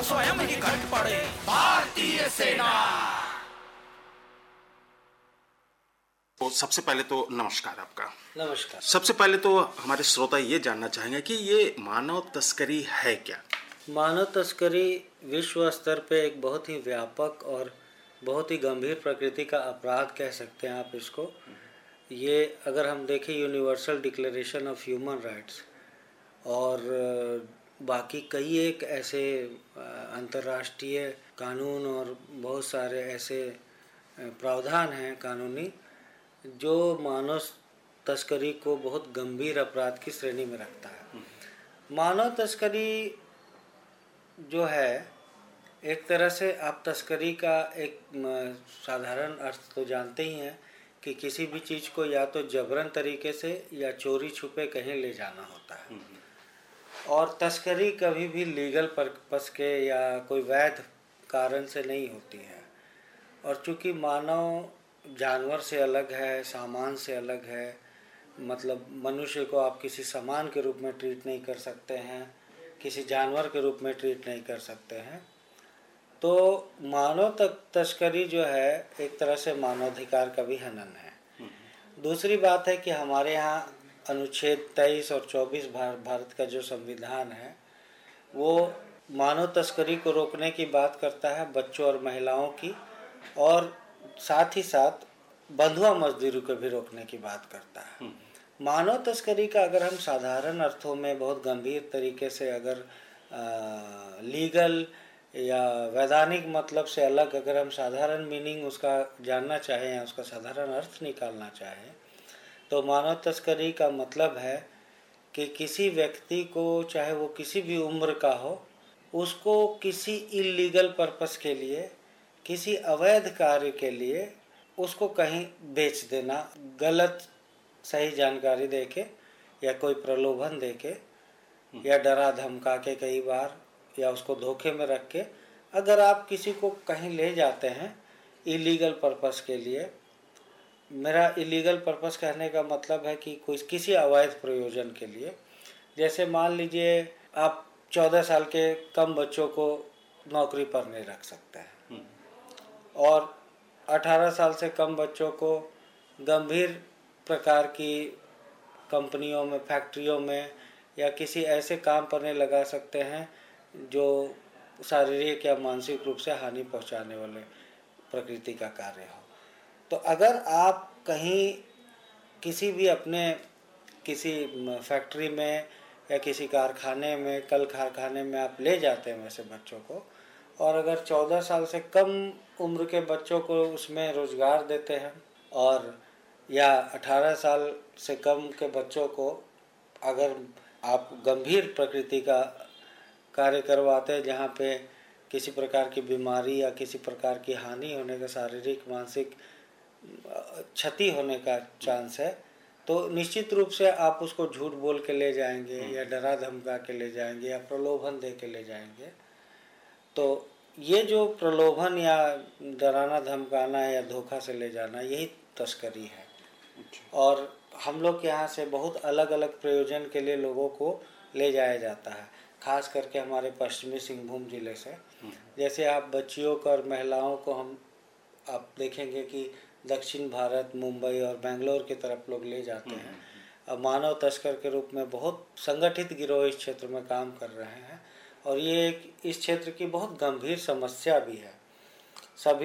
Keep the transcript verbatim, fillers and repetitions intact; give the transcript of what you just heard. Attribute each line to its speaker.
Speaker 1: स्वयं ही घट पड़े भारतीय सेना।
Speaker 2: तो सबसे पहले तो नमस्कार आपका।
Speaker 3: नमस्कार।
Speaker 2: सबसे पहले तो हमारे श्रोता ये जानना चाहेंगे कि ये मानव तस्करी है क्या?
Speaker 3: मानव तस्करी विश्व स्तर पे एक बहुत ही व्यापक और बहुत ही गंभीर प्रकृति का अपराध कह सकते हैं आप इसको। ये अगर हम देखें universal declaration of human rights और बाकी कई एक ऐसे अंतर्राष्ट्रीय कानून और बहुत सारे ऐसे प्रावधान हैं कानूनी जो मानव तस्करी को बहुत गंभीर अपराध की श्रेणी में रखता है। मानव तस्करी जो है एक तरह से आप तस्करी का एक साधारण अर्थ तो जानते ही हैं कि किसी भी चीज़ को या तो जबरन तरीके से या चोरी छुपे कहीं ले जाना होता है। और तस्करी कभी भी लीगल पर्पस के या कोई वैध कारण से नहीं होती है। और चूँकि मानव जानवर से अलग है, सामान से अलग है, मतलब मनुष्य को आप किसी सामान के रूप में ट्रीट नहीं कर सकते हैं, किसी जानवर के रूप में ट्रीट नहीं कर सकते हैं। तो मानव तक तस्करी जो है एक तरह से मानवाधिकार का भी हनन है। दूसरी बात है कि हमारे यहाँ अनुच्छेद तेईस और चौबीस भारत का जो संविधान है वो मानव तस्करी को रोकने की बात करता है, बच्चों और महिलाओं की, और साथ ही साथ बंधुआ मजदूरी को भी रोकने की बात करता है। मानव तस्करी का अगर हम साधारण अर्थों में बहुत गंभीर तरीके से अगर आ, लीगल या वैधानिक मतलब से अलग अगर हम साधारण मीनिंग उसका जानना चाहें या उसका साधारण अर्थ निकालना चाहें तो मानव तस्करी का मतलब है कि किसी व्यक्ति को, चाहे वो किसी भी उम्र का हो, उसको किसी इल्लीगल पर्पस के लिए, किसी अवैध कार्य के लिए उसको कहीं बेच देना, गलत सही जानकारी देके या कोई प्रलोभन देके या डरा धमका के कई बार या उसको धोखे में रख के अगर आप किसी को कहीं ले जाते हैं इलीगल पर्पस के लिए। मेरा इलीगल पर्पस कहने का मतलब है कि कोई किसी अवैध प्रयोजन के लिए, जैसे मान लीजिए आप चौदह साल के कम बच्चों को नौकरी पर नहीं रख सकते हैं और अठारह साल से कम बच्चों को गंभीर प्रकार की कंपनियों में, फैक्ट्रियों में या किसी ऐसे काम पर नहीं लगा सकते हैं जो शारीरिक या मानसिक रूप से हानि पहुंचाने वाले प्रकृति का कार्य हो। तो अगर आप कहीं किसी भी अपने किसी फैक्ट्री में या किसी कारखाने में, कल कारखाने में आप ले जाते हैं वैसे बच्चों को, और अगर चौदह साल से कम उम्र के बच्चों को उसमें रोज़गार देते हैं और या अठारह साल से कम के बच्चों को अगर आप गंभीर प्रकृति का कार्य करवाते हैं जहाँ पे किसी प्रकार की बीमारी या किसी प्रकार की हानि होने का, शारीरिक मानसिक क्षति होने का चांस है, तो निश्चित रूप से आप उसको झूठ बोल के ले जाएंगे या डरा धमका के ले जाएंगे या प्रलोभन दे के ले जाएंगे। तो ये जो प्रलोभन या डराना धमकाना या धोखा से ले जाना, यही तस्करी है। और हम लोग के यहाँ से बहुत अलग अलग प्रयोजन के लिए लोगों को ले जाया जाता है, खास करके हमारे पश्चिमी सिंहभूम जिले से। जैसे आप बच्चियों को और महिलाओं को हम आप देखेंगे कि दक्षिण भारत, मुंबई और बेंगलोर की तरफ लोग ले जाते हैं। अब मानव तस्कर के रूप में बहुत संगठित गिरोह इस क्षेत्र में काम कर रहे हैं और ये एक इस क्षेत्र की बहुत गंभीर समस्या भी है। सभी